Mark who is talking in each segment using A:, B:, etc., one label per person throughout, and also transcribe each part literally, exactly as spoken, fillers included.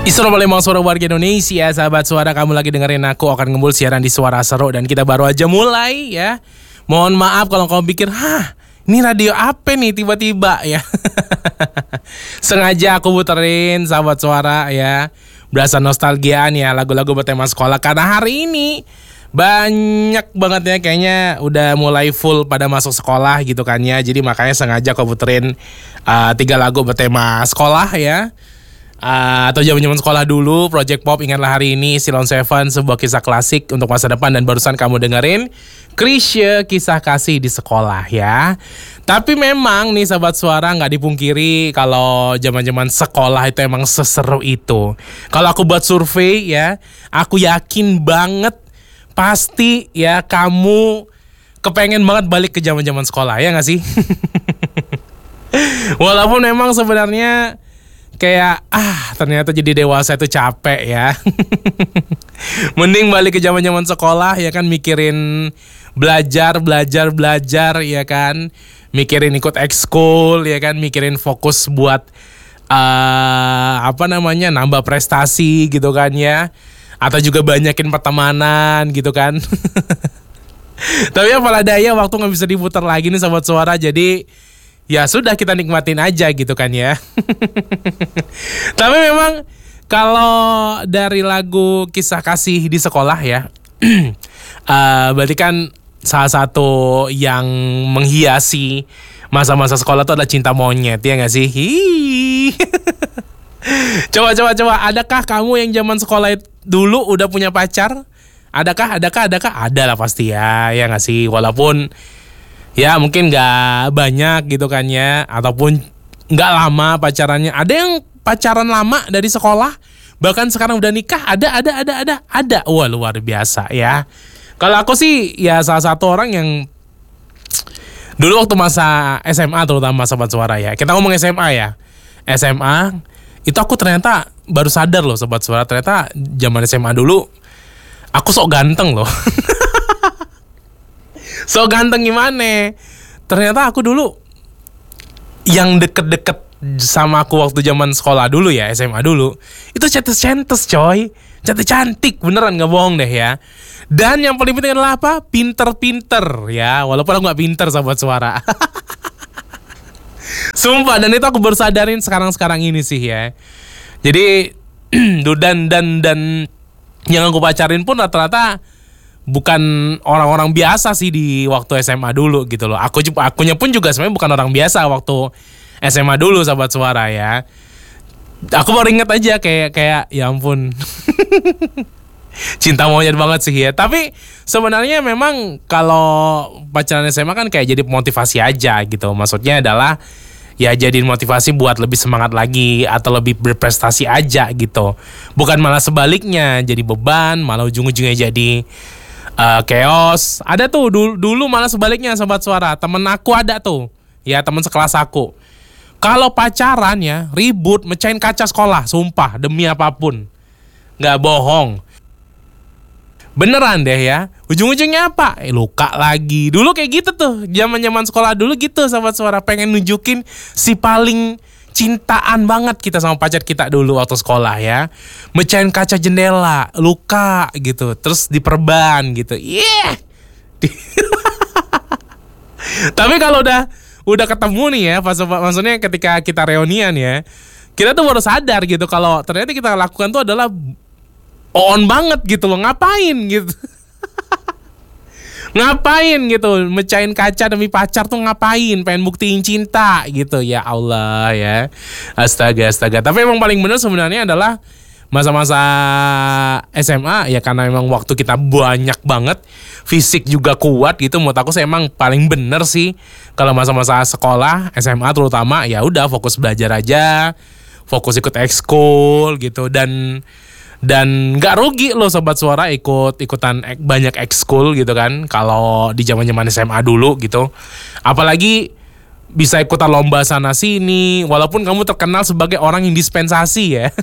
A: Assalamualaikum suara warga Indonesia, sahabat suara, kamu lagi dengerin aku akan ngembul siaran di Suara Seru dan kita baru aja mulai ya. Mohon maaf kalau kamu pikir, hah ini radio apa nih tiba-tiba ya. Sengaja aku puterin sahabat suara ya, berasa nostalgiaan ya lagu-lagu bertema sekolah karena hari ini banyak banget ya kayaknya udah mulai full pada masuk sekolah gitu kan ya. Jadi makanya sengaja aku puterin uh, tiga lagu bertema sekolah ya. Uh, atau zaman-zaman sekolah dulu, Project Pop Ingatlah Hari Ini, Silon Seven, sebuah kisah klasik untuk masa depan. Dan barusan kamu dengerin Chrisye, Kisah Kasih di Sekolah ya. Tapi memang nih sahabat suara, gak dipungkiri kalau zaman-zaman sekolah itu emang seseru itu. Kalau aku buat survei ya, aku yakin banget pasti ya kamu kepengen banget balik ke zaman-zaman sekolah, ya gak sih? Walaupun memang sebenarnya kayak ah ternyata jadi dewasa itu capek ya. Mending balik ke zaman-zaman sekolah ya kan, mikirin belajar, belajar, belajar ya kan. Mikirin ikut ekskul ya kan, mikirin fokus buat uh, apa namanya nambah prestasi gitu kan ya. Atau juga banyakin pertemanan gitu kan. Tapi apalah daya, waktu gak bisa diputar lagi nih sahabat suara. Jadi ya sudah, kita nikmatin aja gitu kan ya. Tapi memang kalau dari lagu Kisah Kasih di Sekolah ya, uh, berarti kan salah satu yang menghiasi masa-masa sekolah itu adalah cinta monyet, ya gak sih? Coba coba coba, adakah kamu yang zaman sekolah dulu udah punya pacar? Adakah, adakah, adakah? Ada lah pasti ya, ya gak sih? Walaupun ya mungkin gak banyak gitu kan ya, ataupun gak lama pacarannya. Ada yang pacaran lama dari sekolah, bahkan sekarang udah nikah. Ada, ada, ada, ada, ada. Wah luar biasa ya. Kalau aku sih ya salah satu orang yang dulu waktu masa S M A terutama sobat suara ya. Kita ngomong S M A ya. S M A itu aku ternyata baru sadar loh sobat suara, ternyata zaman S M A dulu aku sok ganteng loh. So ganteng gimana? Ternyata aku dulu yang deket-deket sama aku waktu zaman sekolah dulu ya, S M A dulu, itu cantik-cantik coy. Cantik-cantik, beneran gak bohong deh ya. Dan yang paling penting adalah apa? Pinter-pinter ya. Walaupun aku gak pinter sahabat suara. Sumpah, dan itu aku baru sadarin sekarang-sekarang ini sih ya. Jadi dan dan dan yang aku pacarin pun rata-rata bukan orang-orang biasa sih di waktu S M A dulu gitu loh. Aku akunya pun juga sebenarnya bukan orang biasa waktu S M A dulu sahabat suara ya. Aku baru inget aja kayak kayak ya ampun. Cinta monyet banget sih ya. Tapi sebenarnya memang kalau pacaran S M A kan kayak jadi motivasi aja gitu. Maksudnya adalah ya jadiin motivasi buat lebih semangat lagi atau lebih berprestasi aja gitu. Bukan malah sebaliknya jadi beban, malah ujung-ujungnya jadi Uh, chaos. Ada tuh dulu, dulu malah sebaliknya sobat suara. Temen aku ada tuh, ya temen sekelas aku. Kalau pacaran ya ribut, mecahin kaca sekolah. Sumpah demi apapun, nggak bohong. Beneran deh ya. Ujung-ujungnya apa? Eh, luka lagi. Dulu kayak gitu tuh, zaman-zaman sekolah dulu gitu sobat suara. Pengen nunjukin si paling cintaan banget kita sama pacar kita dulu waktu sekolah ya. Mecahin kaca jendela, luka gitu, terus diperban gitu. Iya. Yeah. Tapi kalau udah udah ketemu nih ya, pas maksudnya ketika kita reunian ya, kita tuh baru sadar gitu kalau ternyata kita lakukan tuh adalah on banget gitu loh. Ngapain gitu. Ngapain gitu, mecahin kaca demi pacar tuh ngapain? Pengen buktiin cinta gitu. Ya Allah ya. Astaga astaga. Tapi emang paling bener sebenarnya adalah masa-masa S M A ya, karena memang waktu kita banyak banget, fisik juga kuat gitu. Menurut aku sih emang paling bener sih kalau masa-masa sekolah S M A terutama ya udah fokus belajar aja, fokus ikut ekskul gitu, dan Dan gak rugi loh sobat suara ikut ikutan banyak ekskul gitu kan. Kalau di zaman-zaman S M A dulu gitu. Apalagi bisa ikutan lomba sana sini. Walaupun kamu terkenal sebagai orang yang dispensasi ya.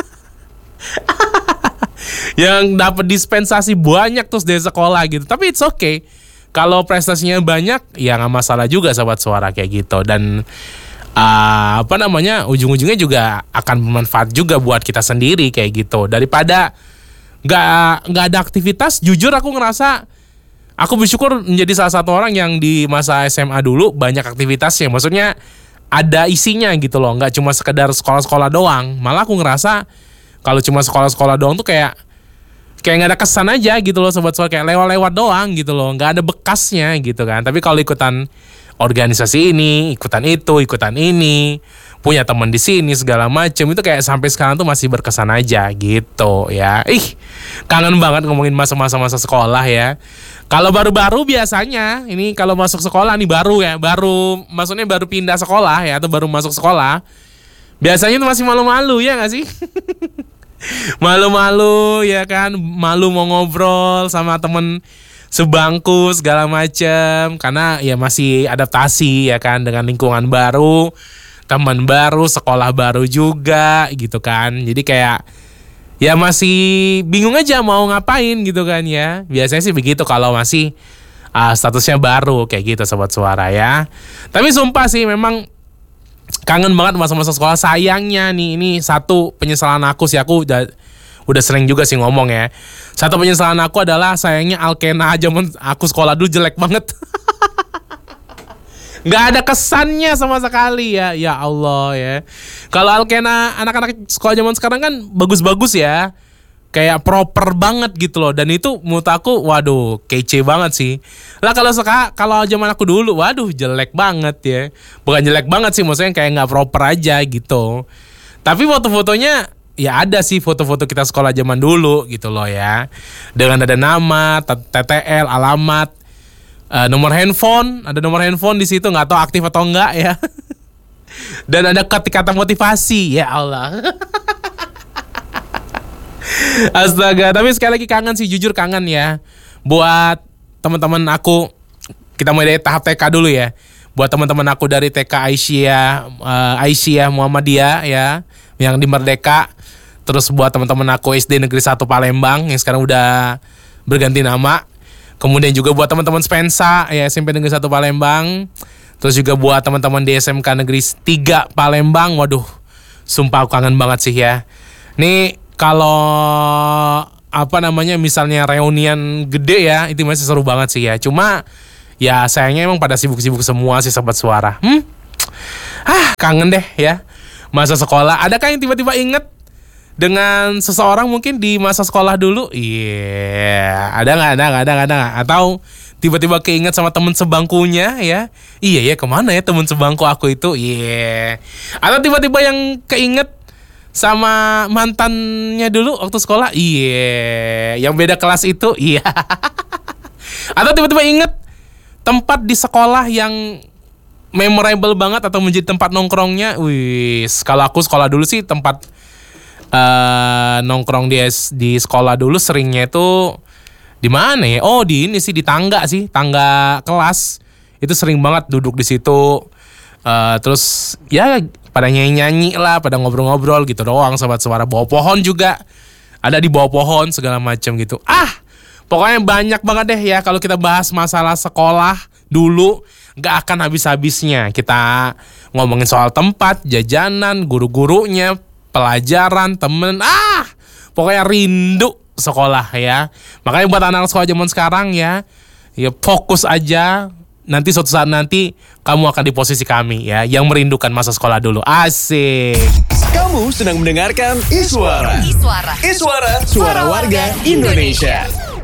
A: Yang dapat dispensasi banyak terus dari sekolah gitu. Tapi it's okay. Kalau prestasinya banyak ya gak masalah juga sobat suara kayak gitu. Dan uh, apa namanya ujung-ujungnya juga akan bermanfaat juga buat kita sendiri kayak gitu. Daripada nggak nggak ada aktivitas, jujur aku ngerasa aku bersyukur menjadi salah satu orang yang di masa S M A dulu banyak aktivitasnya. Maksudnya ada isinya gitu loh, nggak cuma sekedar sekolah-sekolah doang. Malah aku ngerasa kalau cuma sekolah-sekolah doang tuh kayak kayak nggak ada kesan aja gitu loh sobat suara, kayak lewat-lewat doang gitu loh, nggak ada bekasnya gitu kan. Tapi kalau ikutan organisasi ini, ikutan itu, ikutan ini, punya teman di sini segala macem, itu kayak sampai sekarang tuh masih berkesan aja gitu ya. Ih, kangen banget ngomongin masa-masa masa sekolah ya. Kalau baru-baru biasanya ini kalau masuk sekolah nih baru ya, baru maksudnya baru pindah sekolah ya atau baru masuk sekolah, biasanya tuh masih malu-malu ya nggak sih? Malu-malu ya kan, malu mau ngobrol sama temen sebangku segala macem, karena ya masih adaptasi ya kan dengan lingkungan baru, teman baru, sekolah baru juga gitu kan. Jadi kayak ya masih bingung aja mau ngapain gitu kan ya. Biasanya sih begitu kalau masih uh, statusnya baru kayak gitu sobat suara ya. Tapi sumpah sih memang kangen banget masa-masa sekolah. Sayangnya nih, ini satu penyesalan aku sih, aku udah udah sering juga sih ngomong ya. Satu penyesalan aku adalah sayangnya Alkena zaman aku sekolah dulu jelek banget. Nggak ada kesannya sama sekali ya. Ya Allah ya. Kalau Alkena anak-anak sekolah zaman sekarang kan bagus-bagus ya. Kayak proper banget gitu loh. Dan itu menurut aku waduh kece banget sih. Lah kalau seka, kalau zaman aku dulu waduh jelek banget ya. Bukan jelek banget sih, maksudnya kayak nggak proper aja gitu. Tapi foto-fotonya ya ada sih, foto-foto kita sekolah zaman dulu gitu loh ya. Dengan ada nama, T T L, alamat, uh, nomor handphone, ada nomor handphone di situ, nggak tahu aktif atau enggak ya. Dan ada kata-kata motivasi, ya Allah. Astaga, tapi sekali lagi kangen sih, jujur kangen ya. Buat teman-teman aku, kita mulai dari tahap T K dulu ya. Buat teman-teman aku dari T K Aisyah, uh, Aisyah Muhammadiyah ya, yang di Merdeka. Terus buat teman-teman aku S D Negeri satu Palembang yang sekarang udah berganti nama. Kemudian juga buat teman-teman Spensa ya, S M P Negeri satu Palembang. Terus juga buat teman-teman di S M K Negeri tiga Palembang. Waduh, sumpah aku kangen banget sih ya. Nih kalau apa namanya misalnya reunian gede ya, itu masih seru banget sih ya. Cuma ya sayangnya emang pada sibuk-sibuk semua sih sobat suara. Hmm? Ah, kangen deh ya masa sekolah. Adakah yang tiba-tiba inget dengan seseorang mungkin di masa sekolah dulu? Iya, yeah. Ada nggak? Ada nggak? Ada nggak? Ada nggak? Atau tiba-tiba keinget sama temen sebangkunya ya? Iya ya, kemana ya temen sebangku aku itu? Iya. Yeah. Atau tiba-tiba yang keinget sama mantannya dulu waktu sekolah? Iya. Yang beda kelas itu? Iya. Atau tiba-tiba inget tempat di sekolah yang memorable banget atau menjadi tempat nongkrongnya? Wih, kalau aku sekolah dulu sih tempat uh, nongkrong di di sekolah dulu seringnya itu di mana ya? Oh, di ini sih, di tangga sih, tangga kelas. Itu sering banget duduk di situ. Uh, terus ya pada nyanyi-nyanyi lah, pada ngobrol-ngobrol gitu doang sobat suara. Bawah pohon juga, ada di bawah pohon segala macam gitu. Ah, pokoknya banyak banget deh ya kalau kita bahas masalah sekolah dulu, gak akan habis-habisnya. Kita ngomongin soal tempat, jajanan, guru-gurunya, pelajaran, temen. Ah, pokoknya rindu sekolah ya. Makanya buat anak sekolah zaman sekarang ya, ya fokus aja. Nanti suatu saat nanti kamu akan di posisi kami ya, yang merindukan masa sekolah dulu. Asik.
B: Kamu sedang mendengarkan Iswara. Iswara. Iswara. Suara warga Indonesia.